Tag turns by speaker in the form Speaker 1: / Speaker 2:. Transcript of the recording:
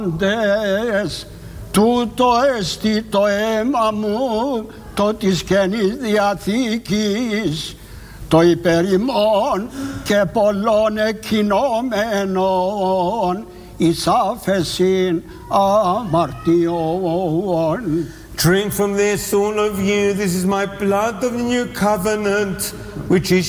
Speaker 1: Τούτο εστί το αίμα μου, το της Καινής Διαθήκης, το υπέρ ημών και πολλών εκκοινωμένων εις άφεσιν αμαρτιών.
Speaker 2: Drink from this, all of you. This is my blood of the new covenant, which is